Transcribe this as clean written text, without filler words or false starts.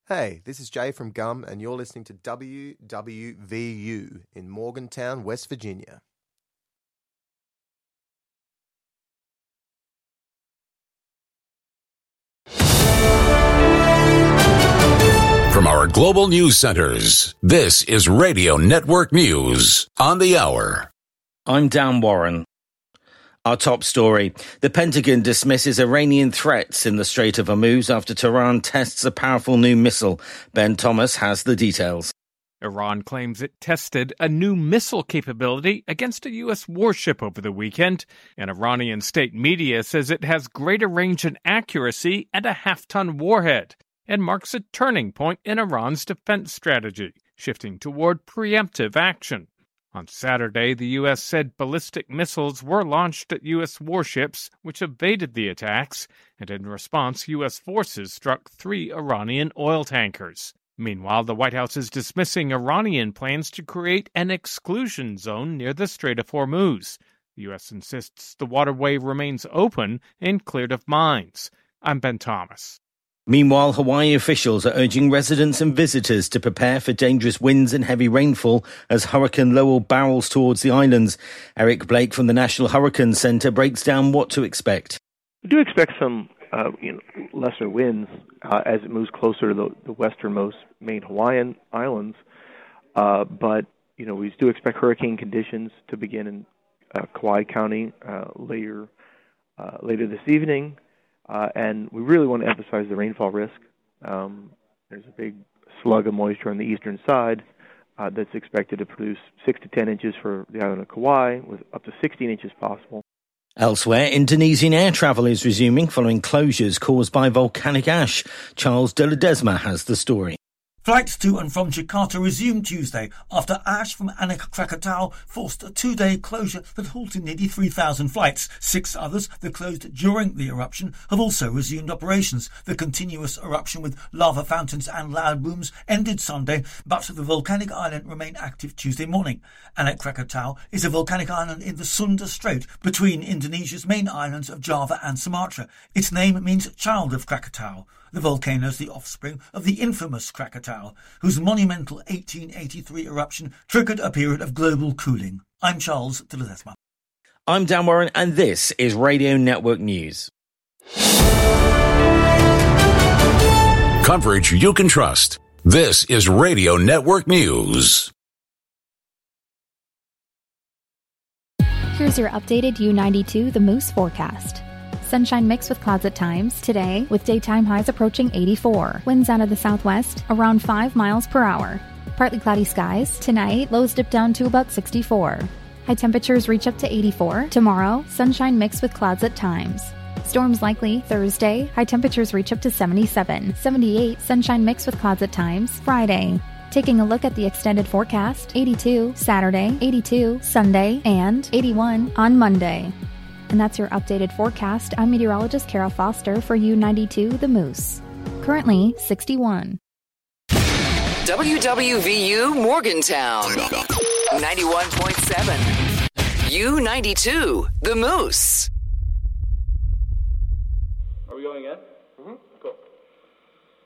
Hey, this is Jay from Gum, and you're listening to WWVU in Morgantown, West Virginia. From our global news centers, this is Radio Network News on the hour. I'm Dan Warren. Our top story. The Pentagon dismisses Iranian threats in the Strait of Hormuz after Tehran tests a powerful new missile. Ben Thomas has the details. Iran claims it tested a new missile capability against a U.S. warship over the weekend, and Iranian state media says it has greater range and accuracy and a half-ton warhead, and marks a turning point in Iran's defense strategy, shifting toward preemptive action. On Saturday, the U.S. said ballistic missiles were launched at U.S. warships, which evaded the attacks, and in response, U.S. forces struck 3 Iranian oil tankers. Meanwhile, the White House is dismissing Iranian plans to create an exclusion zone near the Strait of Hormuz. The U.S. insists the waterway remains open and cleared of mines. I'm Ben Thomas. Meanwhile, Hawaii officials are urging residents and visitors to prepare for dangerous winds and heavy rainfall as Hurricane Lowell barrels towards the islands. Eric Blake from the National Hurricane Center breaks down what to expect. We do expect some lesser winds as it moves closer to the westernmost main Hawaiian islands. But we do expect hurricane conditions to begin in Kauai County later this evening. And we really want to emphasize the rainfall risk. There's a big slug of moisture on the eastern side that's expected to produce 6 to 10 inches for the island of Kauai, with up to 16 inches possible. Elsewhere, Indonesian air travel is resuming following closures caused by volcanic ash. Charles de Ledesma has the story. Flights to and from Jakarta resumed Tuesday after ash from Anak Krakatau forced a 2-day closure that halted nearly 3,000 flights. 6 others that closed during the eruption have also resumed operations. The continuous eruption with lava fountains and loud booms ended Sunday, but the volcanic island remained active Tuesday morning. Anak Krakatau is a volcanic island in the Sunda Strait between Indonesia's main islands of Java and Sumatra. Its name means child of Krakatau. The volcano is the offspring of the infamous Krakatau, whose monumental 1883 eruption triggered a period of global cooling. I'm Charles de Ledesma. I'm Dan Warren, and this is Radio Network News. Coverage you can trust. This is Radio Network News. Here's your updated U92 The Moose forecast. Sunshine mixed with clouds at times today, with daytime highs approaching 84. Winds out of the southwest around 5 miles per hour. Partly cloudy skies tonight, lows dip down to about 64. High temperatures reach up to 84. Tomorrow, sunshine mixed with clouds at times. Storms likely Thursday, high temperatures reach up to 77. 78, sunshine mixed with clouds at times. Friday. Taking a look at the extended forecast, 82 Saturday, 82 Sunday, and 81 on Monday. And that's your updated forecast. I'm meteorologist Kara Foster for U92 The Moose. Currently 61. WWVU Morgantown 91.7. U92 The Moose.